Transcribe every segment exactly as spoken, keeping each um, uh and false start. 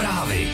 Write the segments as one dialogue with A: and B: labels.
A: Zprávy.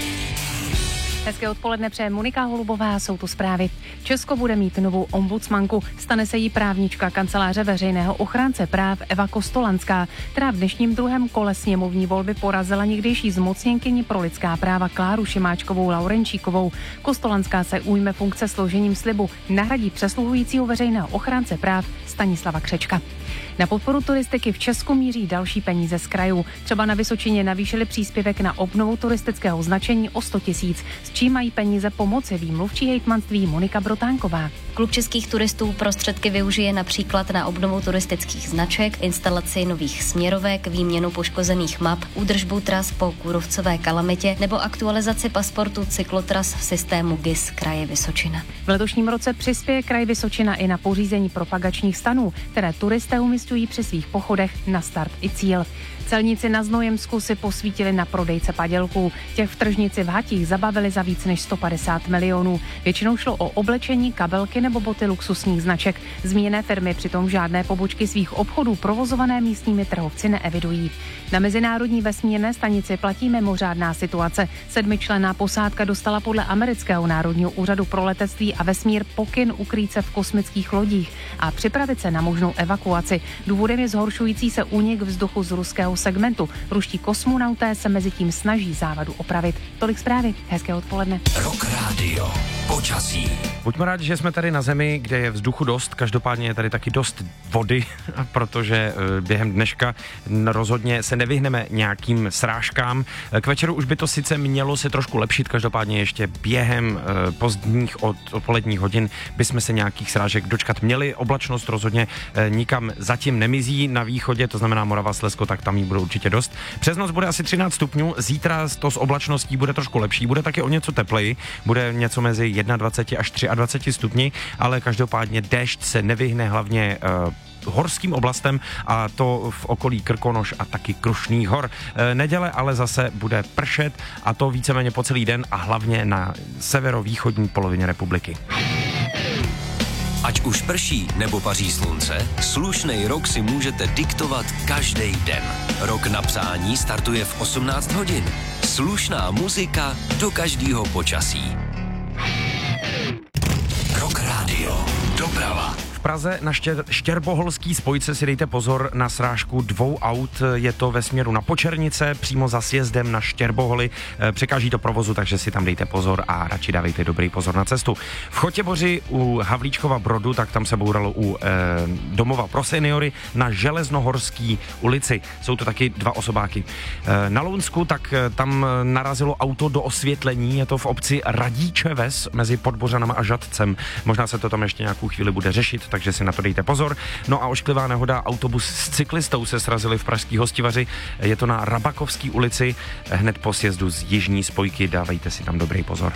B: Hezké odpoledne přeje Monika Holubová, jsou tu zprávy. Česko bude mít novou ombudsmanku, stane se jí právnička kanceláře veřejného ochránce práv Eva Kostolanská, která v dnešním druhém kole sněmovní volby porazila někdejší zmocněnkyni pro lidská práva Kláru Šimáčkovou Laurenčíkovou. Kostolanská se ujme funkce složením slibu, nahradí přesluhujícího veřejného ochránce práv Stanislava Křečka. Na podporu turistiky v Česku míří další peníze z krajů. Třeba na Vysočině navýšili příspěvek na obnovu turistického značení o sto tisíc, s čím mají peníze pomoci, ví mluvčí hejtmanství Monika Brotánková.
C: Klub českých turistů prostředky využije například na obnovu turistických značek, instalaci nových směrovek, výměnu poškozených map, údržbu tras po kůrovcové kalamitě nebo aktualizaci pasportu cyklotras v systému G I S kraje Vysočina.
B: V letošním roce přispěje kraj Vysočina i na pořízení propagačních stanů, které turisté umisťují při svých pochodech na start i cíl. Celníci na Znojemsku si posvítili na prodejce padělků. Těch v tržnici v Hatích zabavili za víc než sto padesát milionů. Většinou šlo o oblečení, kabelky nebo boty luxusních značek. Zmíněné firmy přitom žádné pobočky svých obchodů provozované místními trhovci neevidují. Na mezinárodní vesmírné stanici platí mimořádná situace. Sedmičlenná posádka dostala podle amerického národního úřadu pro letectví a vesmír pokyn ukrýt se v kosmických lodích a připravit se na možnou evakuaci. Důvodem je zhoršující se únik vzduchu z ruského segmentu. Ruští kosmonauté se mezi tím snaží závadu opravit. Tolik zprávy. Hezké odpoledne.
A: Rock Radio. Počasí.
D: Buďme rádi, že jsme tady na zemi, kde je vzduchu dost, každopádně je tady taky dost vody, protože během dneška rozhodně se nevyhneme nějakým srážkám. K večeru už by to sice mělo se trošku lepšit, každopádně ještě během pozdních od odpoledních hodin bychom se nějakých srážek dočkat měli. Oblačnost rozhodně nikam zatím nemizí na východě, to znamená Morava, Slezsko, tak tam jí bude určitě dost. Přes noc bude asi třináct stupňů, zítra to s oblačností bude trošku lepší, bude taky o něco tepleji, bude něco mezi dvacet jedna až dvacet tři stupni, ale každopádně déšť se nevyhne hlavně uh, horským oblastem a to v okolí Krkonoš a taky Krušných hor. E, neděle ale zase bude pršet a to víceméně po celý den a hlavně na severovýchodní polovině republiky.
A: Ať už prší nebo paří slunce, slušnej rok si můžete diktovat každý den. Rok na psání startuje v osmnáct hodin. Slušná muzika do každého počasí. Rock Radio. Doprava.
D: V Praze na štěr, Štěrboholský spojce si dejte pozor na srážku dvou aut. Je to ve směru na Počernice, přímo za sjezdem na Štěrboholy. Překáží to provozu, takže si tam dejte pozor a radši dávejte dobrý pozor na cestu. V Chotěboři u Havlíčkova Brodu, tak tam se bouralo u eh, domova pro seniory na Železnohorský ulici. Jsou to taky dva osobáky. Eh, na Lounsku, tak eh, tam narazilo auto do osvětlení. Je to v obci Radíče Ves mezi Podbořanama a Žadcem. Možná se to tam ještě nějakou chvíli bude řešit, takže si na to dejte pozor. No a ošklivá nehoda, autobus s cyklistou se srazili v pražský Hostivaři. Je to na Rabakovský ulici, hned po sjezdu z jižní spojky, dávejte si tam dobrý pozor.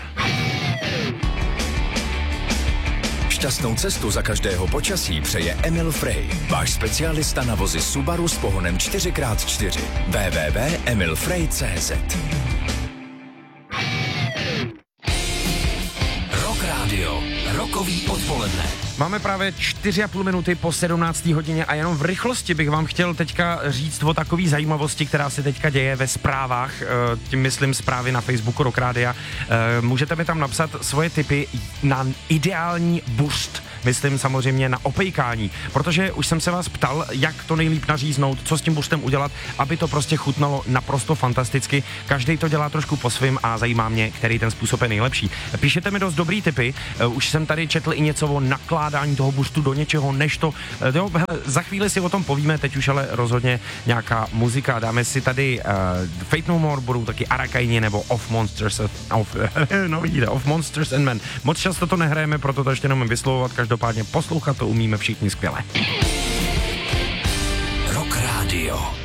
A: Šťastnou cestu za každého počasí přeje Emil Frey, váš specialista na vozy Subaru s pohonem čtyři krát čtyři. w w w tečka emil frey tečka c z Rock Radio. Rokový odpoledne.
D: Máme právě čtyři a půl minuty po sedmnácté hodině a jenom v rychlosti bych vám chtěl teďka říct o takové zajímavosti, která se teďka děje ve zprávách, tím myslím zprávy na Facebooku Rock Radia. Můžete mi tam napsat svoje tipy na ideální burst, myslím samozřejmě na opejkání, protože už jsem se vás ptal, jak to nejlíp naříznout, co s tím burstem udělat, aby to prostě chutnalo naprosto fantasticky. Každý to dělá trošku po svým a zajímá mě, který ten způsob je nejlepší. Píšete mi dost dobrý tipy, už jsem tady četl i něco o nakládání toho burstu do něčeho, než to, jo, hele, za chvíli si o tom povíme, teď už ale rozhodně nějaká muzika. Dáme si tady uh, Fate No More, budou taky Arakaini nebo Of Monsters, of, no vidíte, Of Monsters and Men. Moc často to nehrajeme, proto to ještě nemůžeme vyslovovat, každopádně poslouchat to umíme všichni skvěle.
A: Rock Radio.